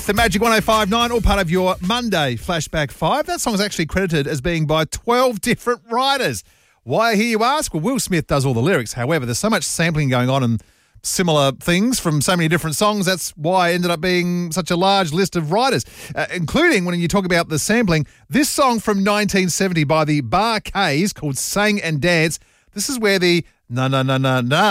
the Magic 105.9, all part of your Monday Flashback 5. That song's actually credited as being by 12 different writers. Why, here you ask? Well, Will Smith does all the lyrics. However, there's so much sampling going on and similar things from so many different songs. That's why it ended up being such a large list of writers, including when you talk about the sampling. This song from 1970 by the Bar K's called Sang and Dance. This is where the na na na na na